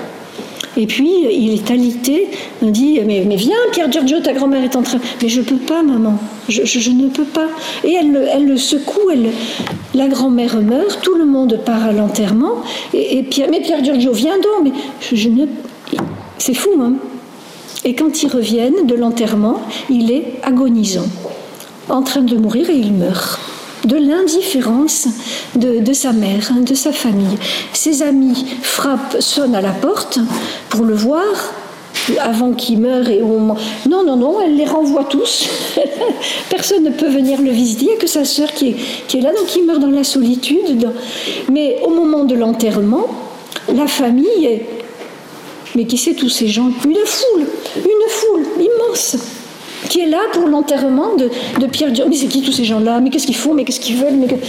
Et puis, il est alité, il dit, mais, mais viens, Pier Giorgio, ta grand-mère est en train... Mais je ne peux pas, maman, je, je, je ne peux pas. Et elle, elle le secoue, elle, la grand-mère meurt, tout le monde part à l'enterrement, et, et Pier, mais Pier Giorgio, viens donc, mais je, je ne... C'est fou, hein. Et quand ils reviennent de l'enterrement, il est agonisant, en train de mourir, et il meurt. De l'indifférence de, de sa mère, de sa famille. Ses amis frappent, sonnent à la porte pour le voir avant qu'il meure. Et on... Non, non, non, elle les renvoie tous. Personne ne peut venir le visiter, il n'y a que sa sœur qui est, qui est là, donc il meurt dans la solitude. Mais au moment de l'enterrement, la famille est... Mais qui c'est tous ces gens? Une foule, une foule immense qui est là pour l'enterrement de, de Pier Giorgio. Mais c'est qui tous ces gens-là? Mais qu'est-ce qu'ils font? Mais qu'est-ce qu'ils veulent? Mais que...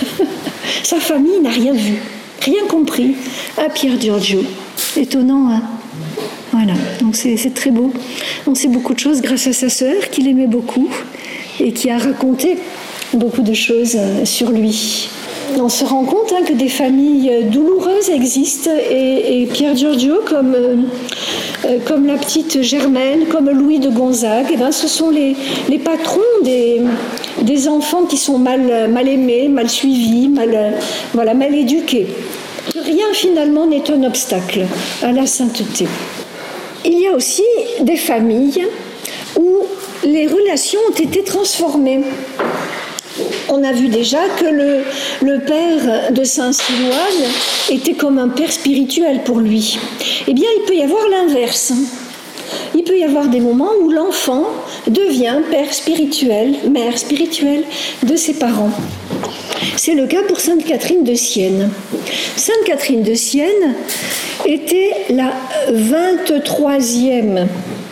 Sa famille n'a rien vu, rien compris à Pier Giorgio. Étonnant, hein? Voilà, donc c'est, c'est très beau. On sait beaucoup de choses grâce à sa sœur, qu'il aimait beaucoup, et qui a raconté beaucoup de choses sur lui. On se rend compte hein, que des familles douloureuses existent, et, et Pier Giorgio, comme, euh, comme la petite Germaine, comme Louis de Gonzague, eh ben, ce sont les, les patrons des, des enfants qui sont mal, mal aimés, mal suivis, mal, voilà, mal éduqués. Rien finalement n'est un obstacle à la sainteté. Il y a aussi des familles où les relations ont été transformées. On a vu déjà que le, le père de Saint Silouane était comme un père spirituel pour lui. Eh bien, il peut y avoir l'inverse. Il peut y avoir des moments où l'enfant devient père spirituel, mère spirituelle de ses parents. C'est le cas pour Sainte Catherine de Sienne. Sainte Catherine de Sienne était la vingt-troisième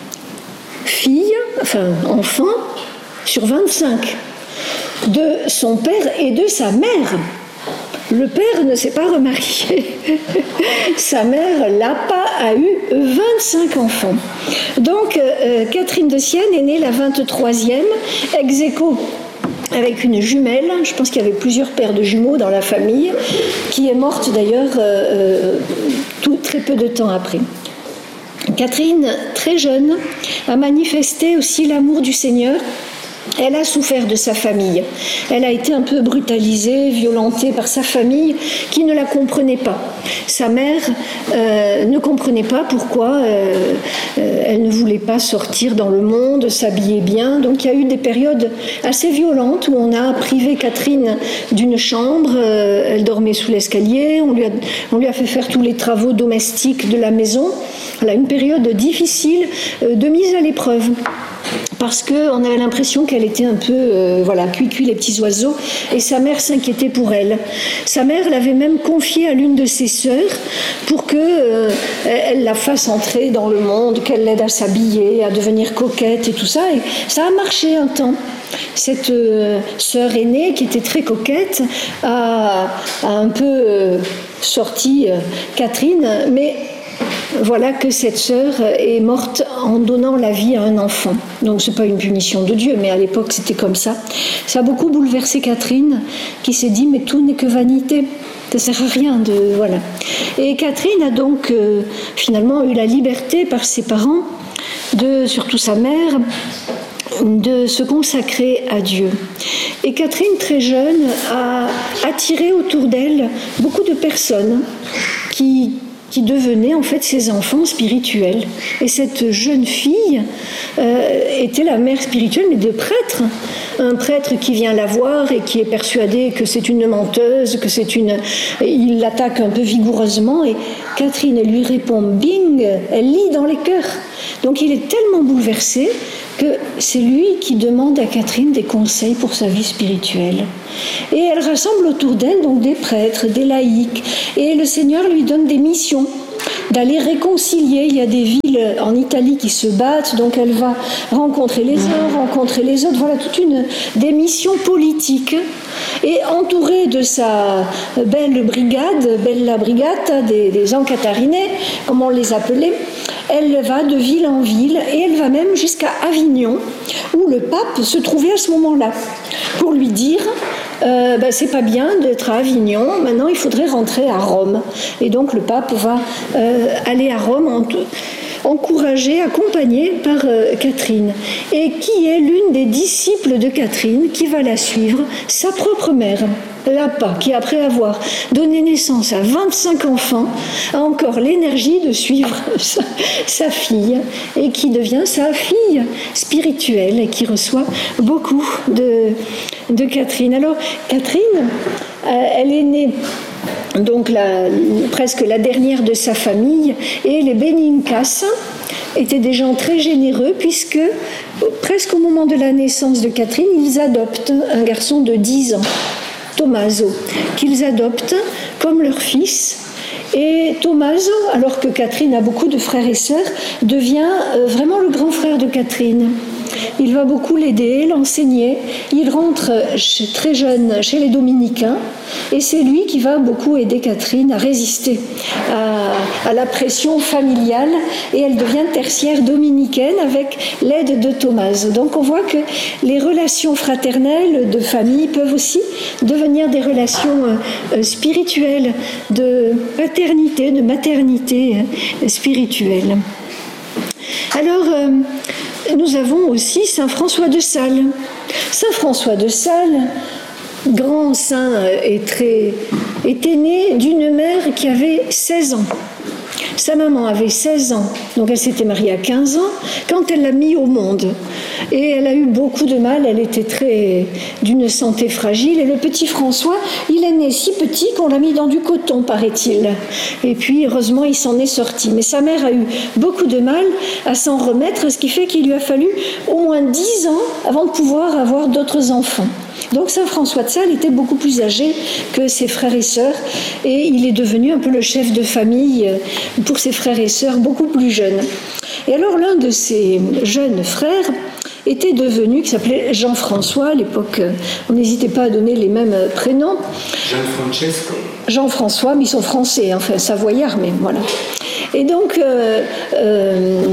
fille, enfin enfant, sur vingt-cinq. De son père et de sa mère. Le père ne s'est pas remarié. Sa mère, là, pas, a eu vingt-cinq enfants. Donc, euh, Catherine de Sienne est née la vingt-troisième, ex aequo avec une jumelle. Je pense qu'il y avait plusieurs paires de jumeaux dans la famille, qui est morte d'ailleurs euh, tout, très peu de temps après. Catherine, très jeune, a manifesté aussi l'amour du Seigneur. Elle a souffert de sa famille. Elle a été un peu brutalisée, violentée par sa famille qui ne la comprenait pas. Sa mère euh, ne comprenait pas pourquoi euh, euh, elle ne voulait pas sortir dans le monde, s'habiller bien. Donc il y a eu des périodes assez violentes où on a privé Catherine d'une chambre. Euh, elle dormait sous l'escalier. On lui a, on lui a fait faire tous les travaux domestiques de la maison. Elle a une période difficile euh, de mise à l'épreuve. Parce qu'on avait l'impression qu'elle était un peu, euh, voilà, cuit-cuit les petits oiseaux, et sa mère s'inquiétait pour elle. Sa mère l'avait même confiée à l'une de ses sœurs pour qu'elle euh, la fasse entrer dans le monde, qu'elle l'aide à s'habiller, à devenir coquette et tout ça. Et ça a marché un temps. Cette euh, sœur aînée, qui était très coquette, a, a un peu euh, sorti euh, Catherine, mais voilà que cette sœur est morte en donnant la vie à un enfant. Donc c'est pas une punition de Dieu, mais à l'époque c'était comme ça. Ça a beaucoup bouleversé Catherine, qui s'est dit mais tout n'est que vanité. Ça ne sert à rien de voilà. Et Catherine a donc euh, finalement eu la liberté par ses parents, de surtout sa mère, de se consacrer à Dieu. Et Catherine, très jeune, a attiré autour d'elle beaucoup de personnes qui qui devenaient en fait ses enfants spirituels. Et cette jeune fille euh, était la mère spirituelle, mais de prêtres. Un prêtre qui vient la voir et qui est persuadé que c'est une menteuse, que c'est une... Il l'attaque un peu vigoureusement et Catherine elle lui répond « bing !» Elle lit dans les cœurs. Donc il est tellement bouleversé que c'est lui qui demande à Catherine des conseils pour sa vie spirituelle. Et elle rassemble autour d'elle donc des prêtres, des laïcs, et le Seigneur lui donne des missions d'aller réconcilier. Il y a des villes en Italie qui se battent, donc elle va rencontrer les uns, rencontrer les autres. Voilà toute une des missions politiques. Et entourée de sa belle brigade, bella brigata, des, des encatarinés, comme on les appelait, elle va de ville en ville et elle va même jusqu'à Avignon, où le pape se trouvait à ce moment-là, pour lui dire euh, ben, c'est pas bien d'être à Avignon, maintenant il faudrait rentrer à Rome. Et donc le pape va euh, aller à Rome en tout, encouragée, accompagnée par euh, Catherine, et qui est l'une des disciples de Catherine, qui va la suivre, sa propre mère, Lapa, qui après avoir donné naissance à vingt-cinq enfants, a encore l'énergie de suivre sa, sa fille, et qui devient sa fille spirituelle, et qui reçoit beaucoup de, de Catherine. Alors, Catherine, euh, elle est née donc la, presque la dernière de sa famille, et les Benincas étaient des gens très généreux, puisque presque au moment de la naissance de Catherine, ils adoptent un garçon de dix ans, Tommaso, qu'ils adoptent comme leur fils. Et Tommaso, alors que Catherine a beaucoup de frères et sœurs, devient vraiment le grand frère de Catherine. Il va beaucoup l'aider, l'enseigner. Il rentre chez, très jeune chez les Dominicains et c'est lui qui va beaucoup aider Catherine à résister à, à la pression familiale, et elle devient tertiaire dominicaine avec l'aide de Tommaso. Donc on voit que les relations fraternelles de famille peuvent aussi devenir des relations euh, spirituelles, de paternité, de maternité euh, spirituelle. Alors, euh, nous avons aussi Saint François de Sales. Saint François de Sales, grand saint et très, était né d'une mère qui avait seize ans. Sa maman avait seize ans, donc elle s'était mariée à quinze ans quand elle l'a mis au monde. Et elle a eu beaucoup de mal, elle était très d'une santé fragile. Et le petit François, il est né si petit qu'on l'a mis dans du coton, paraît-il. Et puis, heureusement, il s'en est sorti. Mais sa mère a eu beaucoup de mal à s'en remettre, ce qui fait qu'il lui a fallu au moins dix ans avant de pouvoir avoir d'autres enfants. Donc Saint François de Sales était beaucoup plus âgé que ses frères et sœurs, et il est devenu un peu le chef de famille pour ses frères et sœurs beaucoup plus jeunes. Et alors l'un de ses jeunes frères était devenu, qui s'appelait Jean-François, à l'époque on n'hésitait pas à donner les mêmes prénoms. Jean-Francesco. Jean-François, mais ils sont français, enfin savoyards, mais voilà. Et donc euh, euh,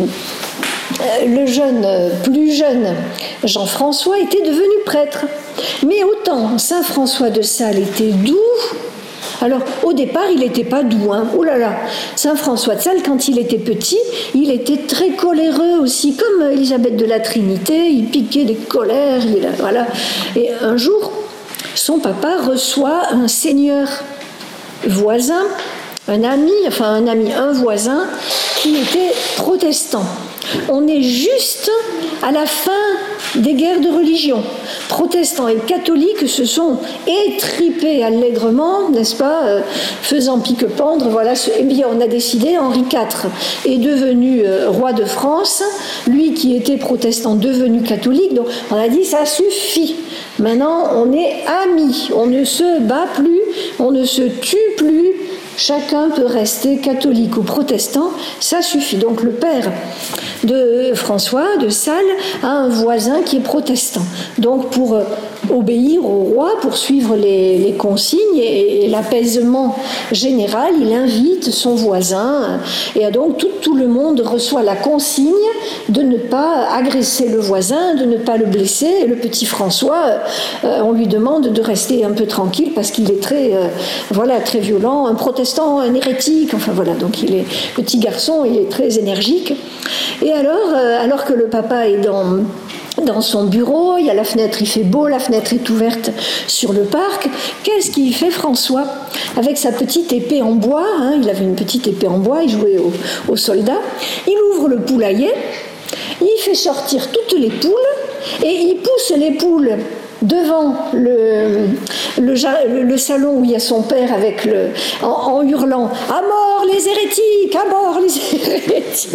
le jeune, plus jeune Jean-François était devenu prêtre. Mais autant Saint François de Sales était doux, alors au départ il n'était pas doux, hein. Oh là là, Saint François de Sales quand il était petit, il était très coléreux aussi, comme Élisabeth de la Trinité, il piquait des colères, il, voilà. Et un jour, son papa reçoit un seigneur voisin, un ami, enfin un ami, un voisin, qui était protestant. On est juste à la fin des guerres de religion. Protestants et catholiques se sont étripés allègrement, n'est-ce pas, euh, faisant pique-pendre. Voilà, eh bien, on a décidé, Henri quatre est devenu euh, roi de France, lui qui était protestant devenu catholique, donc on a dit ça suffit. Maintenant, on est amis, on ne se bat plus, on ne se tue plus. Chacun peut rester catholique ou protestant, ça suffit. Donc le père de François de Sales a un voisin qui est protestant. Donc pour euh, obéir au roi, pour suivre les, les consignes et, et l'apaisement général, il invite son voisin et donc tout, tout le monde reçoit la consigne de ne pas agresser le voisin, de ne pas le blesser. Et le petit François, euh, on lui demande de rester un peu tranquille parce qu'il est très, euh, voilà, très violent, un protestant, un hérétique, enfin voilà, donc il est petit garçon, il est très énergique. Et alors, euh, alors que le papa est dans... dans son bureau, il y a la fenêtre, il fait beau, la fenêtre est ouverte sur le parc. Qu'est-ce qu'il fait François? Avec sa petite épée en bois, hein, il avait une petite épée en bois, il jouait aux, aux soldats, il ouvre le poulailler, il fait sortir toutes les poules et il pousse les poules devant le, le, le salon où il y a son père avec le, en, en hurlant « À mort les hérétiques! À mort les hérétiques !»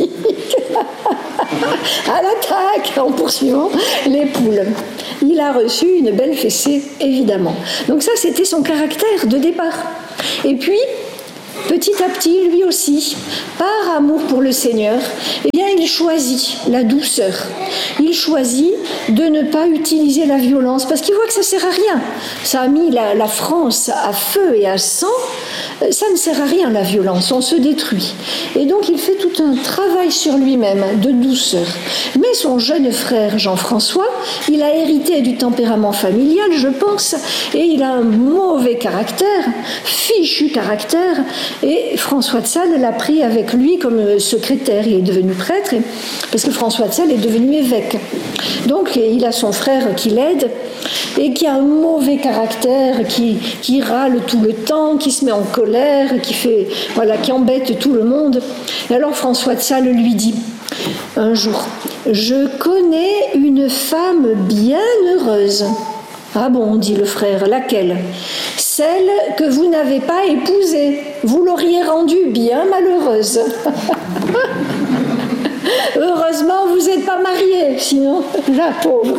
à l'attaque en poursuivant les poules. Il a reçu une belle fessée, évidemment. Donc ça, c'était son caractère de départ. Et puis, petit à petit, lui aussi, par amour pour le Seigneur, eh bien, il choisit la douceur. Il choisit de ne pas utiliser la violence, parce qu'il voit que ça ne sert à rien. Ça a mis la, la France à feu et à sang. Ça ne sert à rien, la violence, on se détruit. Et donc, il fait tout un travail sur lui-même de douceur. Mais son jeune frère Jean-François, il a hérité du tempérament familial, je pense, et il a un mauvais caractère, fichu caractère, et François de Sales l'a pris avec lui comme secrétaire. Il est devenu prêtre, parce que François de Sales est devenu évêque. Donc, il a son frère qui l'aide, et qui a un mauvais caractère, qui, qui râle tout le temps, qui se met en colère, qui, fait, voilà, qui embête tout le monde. Et alors François de Sales lui dit un jour « Je connais une femme bien heureuse. » « Ah bon, dit le frère, laquelle ? Celle que vous n'avez pas épousée. Vous l'auriez rendue bien malheureuse. » Heureusement, vous n'êtes pas mariés, sinon, la pauvre.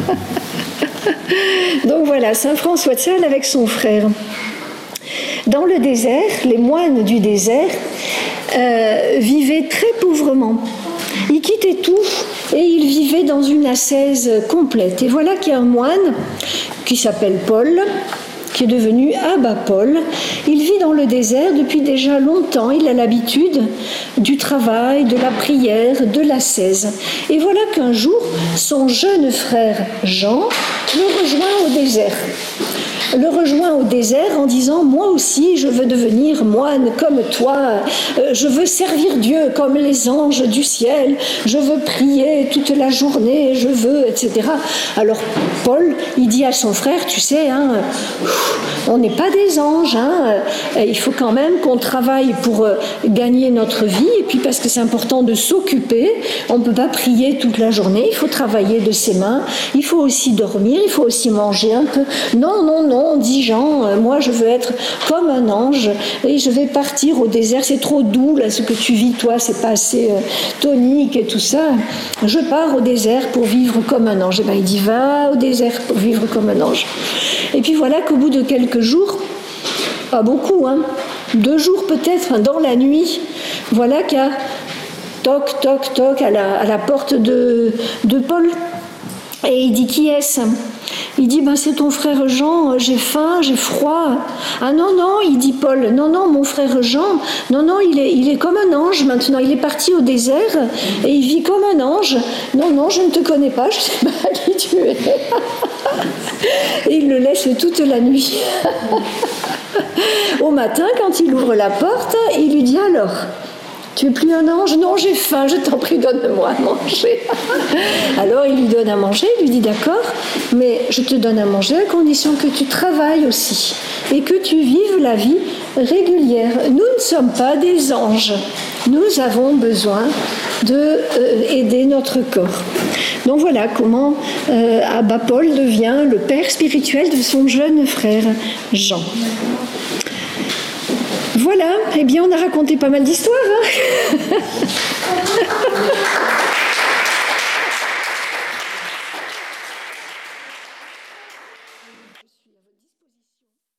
Donc voilà, Saint François de Sales avec son frère. Dans le désert, les moines du désert euh, vivaient très pauvrement. Ils quittaient tout et ils vivaient dans une ascèse complète. Et voilà qu'il y a un moine qui s'appelle Paul, qui est devenu Abbat Paul. Il vit dans le désert depuis déjà longtemps. Il a l'habitude du travail, de la prière, de l'ascèse. Et voilà qu'un jour, son jeune frère Jean le rejoint au désert. Le rejoint au désert en disant « Moi aussi, je veux devenir moine comme toi. Je veux servir Dieu comme les anges du ciel. Je veux prier toute la journée. Je veux, et cetera » Alors Paul, il dit à son frère « Tu sais, hein, on n'est pas des anges. Hein, il faut quand même qu'on travaille pour gagner notre vie. Et puis parce que c'est important de s'occuper. On ne peut pas prier toute la journée. Il faut travailler de ses mains. Il faut aussi dormir. Il faut aussi manger un peu. Non, non, non. Non, dit Jean, moi je veux être comme un ange et je vais partir au désert, c'est trop doux là ce que tu vis toi, c'est pas assez euh, tonique et tout ça. Je pars au désert pour vivre comme un ange. Et bien il dit va au désert pour vivre comme un ange. Et puis voilà qu'au bout de quelques jours, pas beaucoup, hein, deux jours peut-être, dans la nuit, voilà qu'il y a toc, toc, toc à la, à la porte de, de Paul. Et il dit qui est-ce ? Il dit, ben, c'est ton frère Jean, j'ai faim, j'ai froid. Ah non, non, il dit Paul, non, non, mon frère Jean, non, non, il est, il est comme un ange maintenant, il est parti au désert et il vit comme un ange. Non, non, je ne te connais pas, je ne sais pas qui tu es. Et il le laisse toute la nuit. Au matin, quand il ouvre la porte, il lui dit alors, tu es plus un ange? Non, j'ai faim, je t'en prie, donne-moi à manger. Alors il lui donne à manger, il lui dit d'accord, mais je te donne à manger à condition que tu travailles aussi et que tu vives la vie régulière. Nous ne sommes pas des anges, nous avons besoin d'aider euh, notre corps. Donc voilà comment euh, Abbat Paul devient le père spirituel de son jeune frère Jean. Voilà, eh bien on a raconté pas mal d'histoires. Hein.